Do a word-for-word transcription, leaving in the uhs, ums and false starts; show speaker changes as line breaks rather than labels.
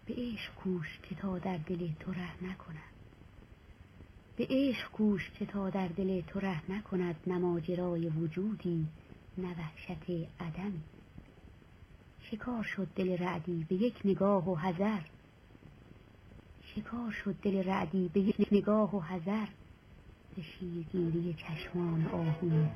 به عشق کوش که تا در دل تو ره نکند، به عشق کوش که تا در دل تو ره نکند، نه ماجرای وجودی نه وحشت عدمی. شکار شد دل رعدی به یک نگاه و حذر، شکار شد دل رعدی به یک نگاه و حذر، ز شیرگیری چشمان آهوی